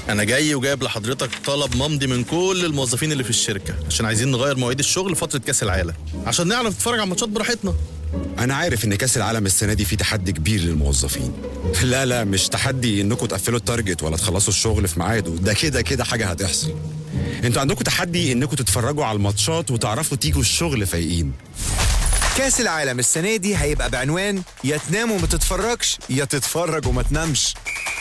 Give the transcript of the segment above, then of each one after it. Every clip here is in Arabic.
انا جاي وجايب لحضرتك طلب ممضي من كل الموظفين اللي في الشركه عشان عايزين نغير مواعيد الشغل فتره كاس العالم عشان نعرف نتفرج على الماتشات براحتنا. انا عارف ان كاس العالم السنه دي فيه تحدي كبير للموظفين. لا مش تحدي انكم تقفلوا التارجت ولا تخلصوا الشغل في ميعاده، ده كده حاجه هتحصل. انتوا عندكم تحدي انكم تتفرجوا على الماتشات وتعرفوا تيجوا الشغل فايقين. كاس العالم السنة دي هيبقى بعنوان يا تنام وما تتفرجش يا تتفرج وما تنامش.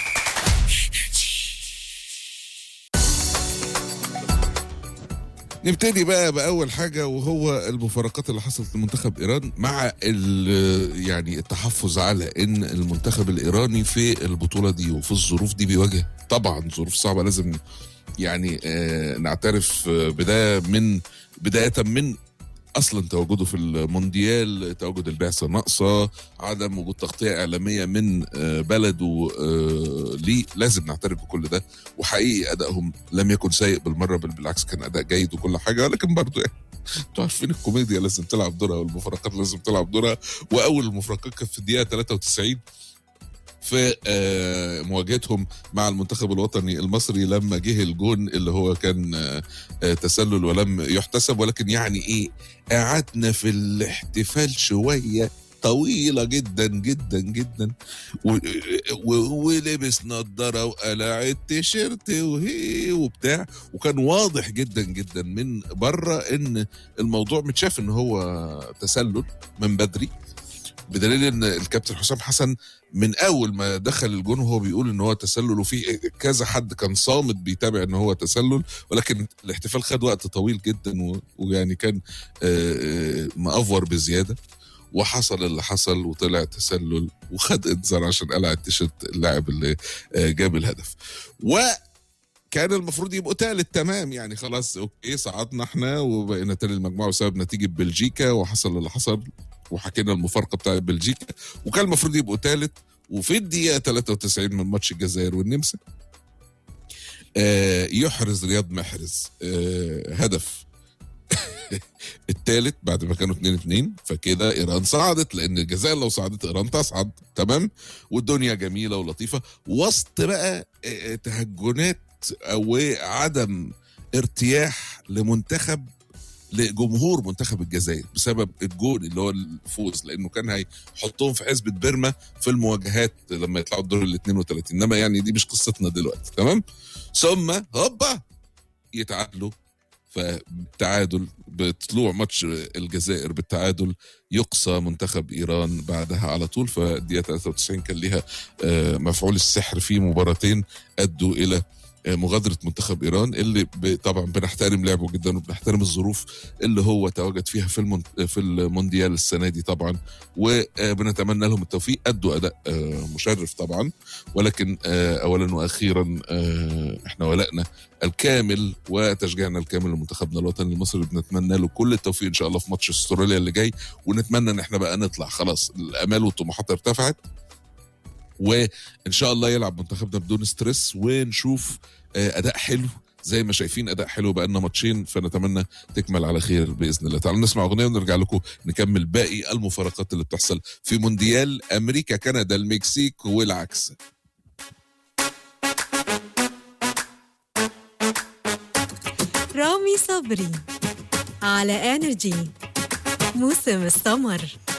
نبتدي بقى بأول حاجة وهو المفارقات اللي حصلت لمنتخب إيران مع يعني التحفظ على إن المنتخب الإيراني في البطولة دي وفي الظروف دي بيواجه طبعا ظروف صعبة. لازم يعني نعترف بده من بداية من اصلا تواجده في المونديال، تواجد البعثه ناقصه، عدم وجود تغطيه اعلاميه من بلده ليه، لازم نعترف بكل ده. وحقيقي ادائهم لم يكن سيء بالمره، بل بالعكس كان اداء جيد وكل حاجه، ولكن برضه يعني انتوا عارفين الكوميديا لازم تلعب دورها والمفارقات لازم تلعب دورها. واول المفارقات كانت في الدقيقه 93 في مواجهتهم مع المنتخب الوطني المصري لما جه الجون اللي هو كان تسلل ولم يحتسب، ولكن يعني ايه قعدنا في الاحتفال شوية طويلة جدا جدا جدا ولبس نظارة وقلع التيشيرت وهي وبتاع، وكان واضح جدا جدا من بره ان الموضوع متشاف ان هو تسلل من بدري، بدليل ان الكابتن حسام حسن من اول ما دخل الجون وهو بيقول ان هو تسلل، وفي كذا حد كان صامت بيتابع ان هو تسلل، ولكن الاحتفال خد وقت طويل جدا ويعني كان مأفور بزياده، وحصل اللي حصل وطلع تسلل وخد انذار عشان قلع التيشيرت اللاعب اللي جاب الهدف. كان المفروض يبقوا ثالث تمام، يعني خلاص اوكي صعدنا احنا وبقينا ثالث المجموعه بسبب نتيجه بلجيكا، وحصل اللي حصل وحكينا المفارقه بتاع بلجيكا، وكان المفروض يبقوا ثالث. وفي الدقيقه 93 من ماتش الجزائر والنمسا يحرز رياض محرز هدف الثالث بعد ما كانوا 2-2، فكده ايران صعدت، لان الجزائر لو صعدت ايران تصعد تمام، والدنيا جميله ولطيفه وسط بقى تهجنات او عدم ارتياح لجمهور منتخب الجزائر بسبب الجول اللي هو الفوز، لانه كان هيحطهم في حسبة بيرما في المواجهات لما يطلعوا الدور ال 32، انما يعني دي مش قصتنا دلوقتي تمام. ثم هوبا يتعادلوا، فبالتعادل بطلوع ماتش الجزائر بالتعادل يقصى منتخب ايران بعدها على طول. فالدقيقه 93 كان ليها مفعول السحر في مباراتين ادوا الى مغادرة منتخب إيران، اللي طبعا بنحترم لعبه جدا وبنحترم الظروف اللي هو تواجد فيها في المونديال السنة دي طبعا، وبنتمنى لهم التوفيق. أدوا أداء مشرف طبعا، ولكن أولا وأخيرا احنا ولائنا الكامل وتشجيعنا الكامل لمنتخبنا الوطني المصري، بنتمنى له كل التوفيق إن شاء الله في ماتش استراليا اللي جاي، ونتمنى إن احنا بقى نطلع خلاص، الآمال والطموحات ارتفعت، وإن شاء الله يلعب منتخبنا بدون ستريس ونشوف أداء حلو زي ما شايفين أداء حلو بقالنا ماتشين، فنتمنى تكمل على خير بإذن الله. تعالوا نسمع أغنية ونرجع لكم نكمل باقي المفارقات اللي بتحصل في مونديال أمريكا كندا المكسيك والعكس. رامي صبري على انرجي موسم السمر.